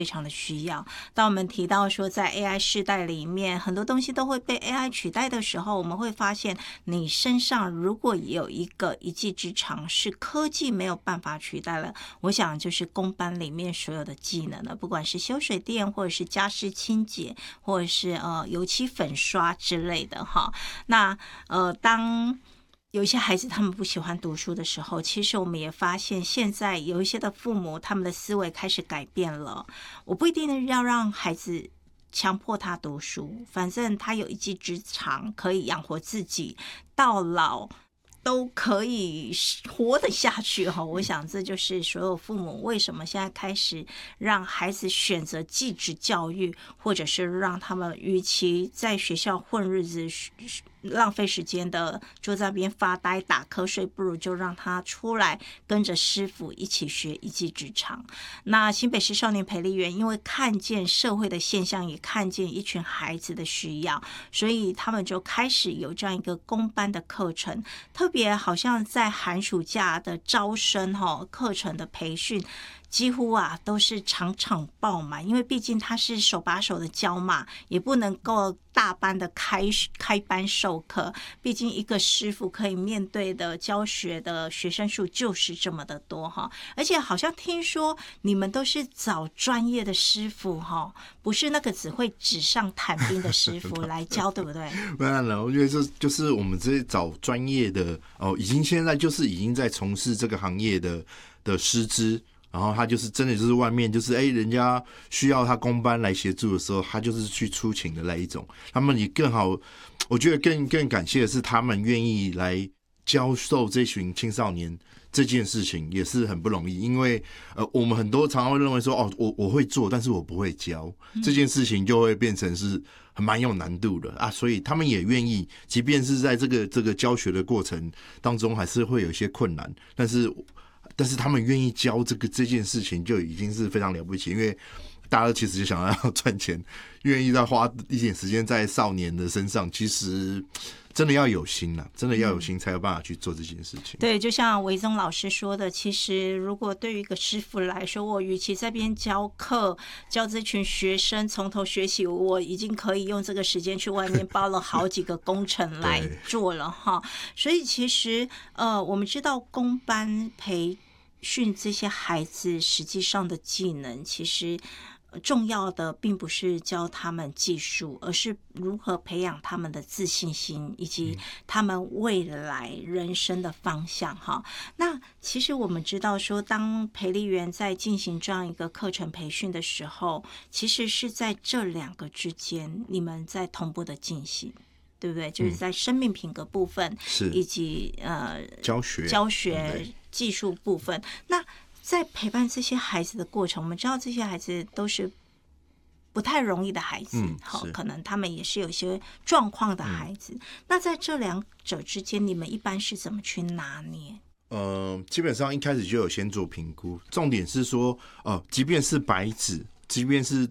非常的需要。当我们提到说在 AI 世代里面很多东西都会被 AI 取代的时候，我们会发现你身上如果有一个一技之长是科技没有办法取代了，我想就是工班里面所有的技能了，不管是修水电或者是家事清洁或者是油漆粉刷之类的哈。那当有一些孩子他们不喜欢读书的时候，其实我们也发现现在有一些的父母他们的思维开始改变了。我不一定要让孩子强迫他读书，反正他有一技之长可以养活自己，到老都可以活得下去哈。我想这就是所有父母为什么现在开始让孩子选择技职教育，或者是让他们与其在学校混日子浪费时间的坐在那边发呆打瞌睡，不如就让他出来跟着师傅一起学一技之长。那新北市少年培力园因为看见社会的现象，也看见一群孩子的需要，所以他们就开始有这样一个工班的课程，特别好像在寒暑假的招生课程的培训几乎都是场场爆满，因为毕竟他是手把手的教嘛，也不能够大班的开班授课，毕竟一个师傅可以面对的教学的学生数就是这么的多哈。而且好像听说你们都是找专业的师傅哈，不是那个只会纸上谈兵的师傅来教，对不对？ 当然了，我觉得这就是我们这些找专业的现在就是已经在从事这个行业的师资。然后他就是真的就是外面就是人家需要他工班来协助的时候，他就是去出勤的那一种。他们也更好，我觉得更感谢的是他们愿意来教授这群青少年这件事情也是很不容易。因为我们很多常常会认为说我会做，但是我不会教，这件事情就会变成是蛮有难度的啊。所以他们也愿意，即便是在这个教学的过程当中还是会有一些困难，但是他们愿意教这件事情就已经是非常了不起。因为大家其实就想要赚钱，愿意再花一点时间在少年的身上，其实真的要有心啦，真的要有心才有办法去做这件事情。 对，就像维宗老师说的，其实如果对于一个师傅来说，我与其在这边教课教这群学生从头学起，我已经可以用这个时间去外面包了好几个工程来做了哈。所以其实我们知道工班培训这些孩子实际上的技能，其实重要的并不是教他们技术，而是如何培养他们的自信心以及他们未来人生的方向哈。那其实我们知道说，当培力园在进行这样一个课程培训的时候，其实是在这两个之间你们在同步的进行，对不对？就是在生命品格部分以及教学技术部分。那在陪伴这些孩子的过程，我们知道这些孩子都是不太容易的孩子，可能他们也是有一些状况的孩子。那在这两者之间，你们一般是怎么去拿捏？ 基本上一开始就有先做评估，重点是说，即便是白纸，即便是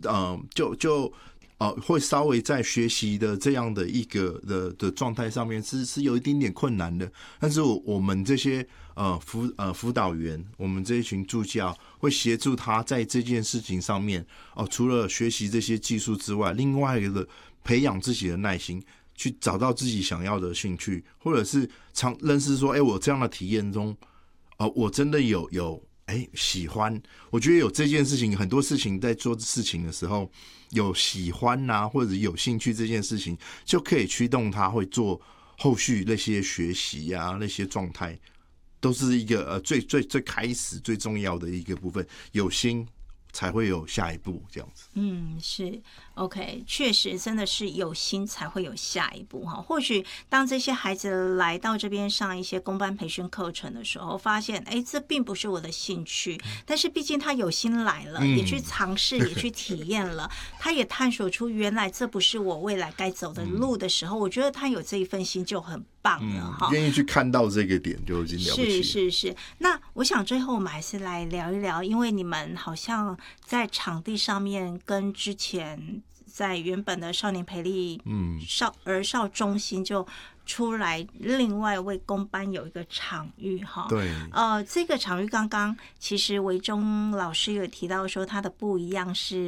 会稍微在学习的这样的一个的状态上面是有一点点困难的，但是我们这些辅导员，我们这一群助教会协助他在这件事情上面除了学习这些技术之外，另外一个培养自己的耐心，去找到自己想要的兴趣，或者是认识说，我这样的体验中，我真的有喜欢。我觉得有这件事情，很多事情在做事情的时候，有喜欢或者有兴趣这件事情，就可以驱动他会做后续那些学习那些状态，都是一个最开始最重要的一个部分。有心才会有下一步，这样子。 是 OK， 确实真的是有心才会有下一步哈。或许当这些孩子来到这边上一些工班培训课程的时候，发现这并不是我的兴趣，但是毕竟他有心来了，也去尝试，也去体验了，他也探索出原来这不是我未来该走的路的时候，我觉得他有这一份心就很棒了哈。 愿意去看到这个点就已经了不起了。 是。那我想最后我们还是来聊一聊，因为你们好像在场地上面跟之前在原本的少年培力儿少中心就出来另外为工班有一个场域哈。 对， 这个场域刚刚其实维中老师有提到说它的不一样是